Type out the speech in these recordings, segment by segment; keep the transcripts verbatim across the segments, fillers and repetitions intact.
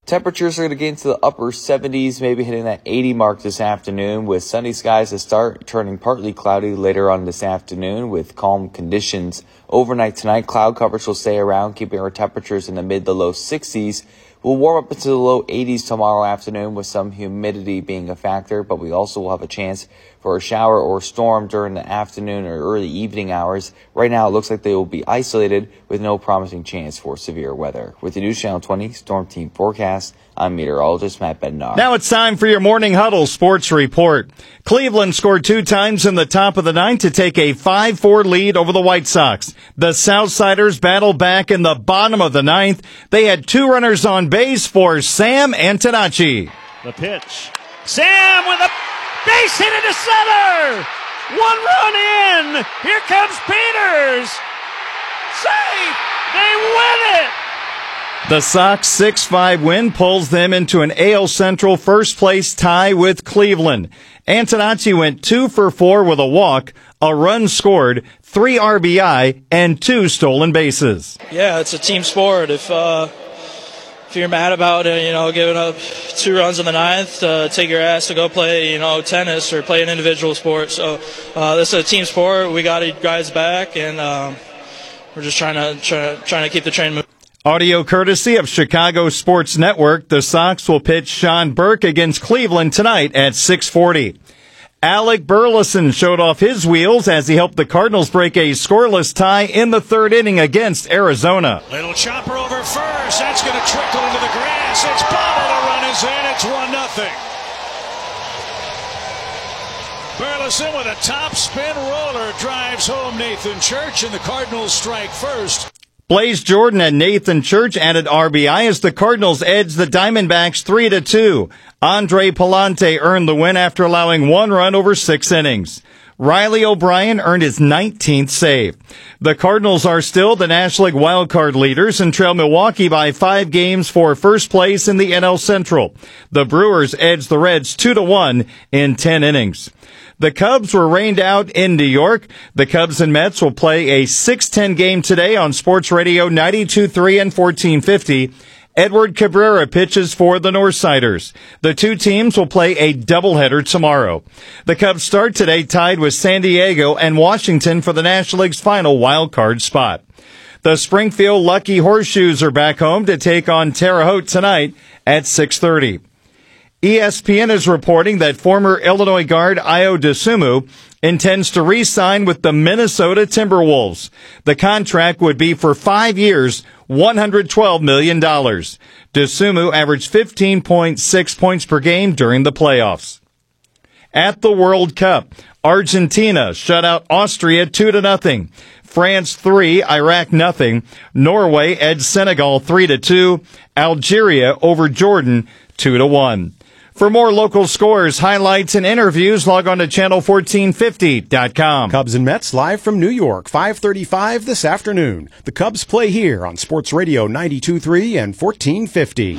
Temperatures are going to get into the upper seventies, maybe hitting that eighty mark this afternoon, with sunny skies to start, turning partly cloudy later on this afternoon with calm conditions. Overnight tonight, cloud coverage will stay around, keeping our temperatures in the mid to low sixties. We'll warm up into the low eighties tomorrow afternoon with some humidity being a factor, but we also will have a chance for a shower or storm during the afternoon or early evening hours. Right now, it looks like they will be isolated with no promising chance for severe weather. With the News Channel twenty Storm Team forecast, I'm meteorologist Matt Bednar. Now it's time for your Morning Huddle Sports Report. Cleveland scored two times in the top of the ninth to take a five four lead over the White Sox. The Southsiders battled back in the bottom of the ninth. They had two runners on base for Sam Antonacci. The pitch. Sam with a base hit into center. One run in. Here comes Peters. Safe. They win it. The Sox six five win pulls them into an A L Central first place tie with Cleveland. Antonacci went two for four with a walk, a run scored, three R B I, and two stolen bases. Yeah, it's a team sport. If uh, if you're mad about it, you know, giving up two runs in the ninth, uh, take your ass to go play, you know, tennis or play an individual sport. So uh, this is a team sport. We got guys back, and um, we're just trying to try, trying to keep the train moving. Audio courtesy of Chicago Sports Network. The Sox will pitch Sean Burke against Cleveland tonight at six forty. Alec Burleson showed off his wheels as he helped the Cardinals break a scoreless tie in the third inning against Arizona. Little chopper over first. That's going to trickle into the grass. It's bobbled. A run is in. It's one nothing. Burleson with a top spin roller drives home Nathan Church, and the Cardinals strike first. Blaze Jordan and Nathan Church added R B I as the Cardinals edged the Diamondbacks three to two. Andre Palante earned the win after allowing one run over six innings. Riley O'Brien earned his nineteenth save. The Cardinals are still the National League wildcard leaders and trail Milwaukee by five games for first place in the N L Central. The Brewers edged the Reds two to one in ten innings. The Cubs were rained out in New York. The Cubs and Mets will play a six ten game today on Sports Radio ninety-two point three and fourteen fifty. Edward Cabrera pitches for the Northsiders. The two teams will play a doubleheader tomorrow. The Cubs start today tied with San Diego and Washington for the National League's final wild card spot. The Springfield Lucky Horseshoes are back home to take on Terre Haute tonight at six thirty. E S P N is reporting that former Illinois guard Ayo Dosunmu intends to re-sign with the Minnesota Timberwolves. The contract would be for five years, one hundred twelve million dollars. Dosunmu averaged fifteen point six points per game during the playoffs. At the World Cup, Argentina shut out Austria two to nothing. France three, Iraq nothing. Norway edged Senegal three to two. Algeria over Jordan two to one. For more local scores, highlights, and interviews, log on to channel fourteen fifty dot com. Cubs and Mets live from New York, five thirty-five this afternoon. The Cubs play here on Sports Radio ninety-two point three and fourteen fifty.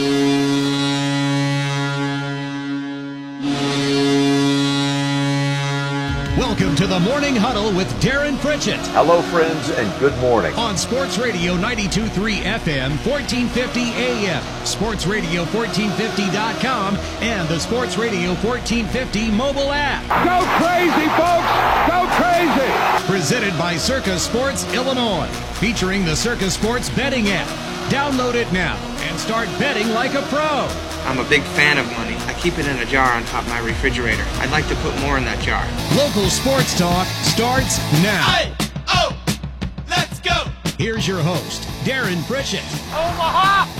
Welcome to the Morning Huddle with Darren Pritchett. Hello, friends, and good morning. On Sports Radio ninety-two point three F M, fourteen fifty A M, Sports Radio fourteen fifty dot com, and the Sports Radio fourteen fifty mobile app. Go crazy, folks! Go crazy! Presented by Circus Sports Illinois, featuring the Circus Sports betting app. Download it now and start betting like a pro. I'm a big fan of money. I keep it in a jar on top of my refrigerator. I'd like to put more in that jar. Local sports talk starts now. Hey, oh, let's go. Here's your host, Darren Pritchett. Omaha!